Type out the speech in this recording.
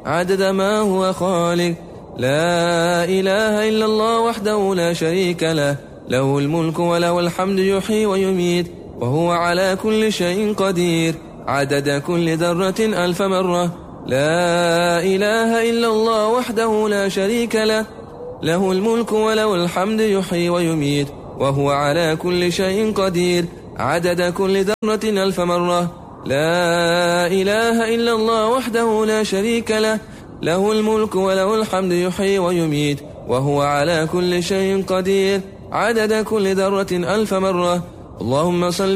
عدد ما هو خالق. لا إله إلا الله وحده لا شريك له، له الملك وله الحمد يحيي ويميت وهو على كل شيء قدير، عدد كل ذرة 1000 مرة. لا إله إلا الله وحده لا شريك له، له الملك وله الحمد يحيي ويميت وهو على كل شيء قدير، عدد كل ذرة 1000 مرة. لا إله إلا الله وحده لا شريك له، له الملك وله الحمد يحيي ويميت وهو على كل شيء قدير، عدد كل ذرة 1000 مرة. اللهم صل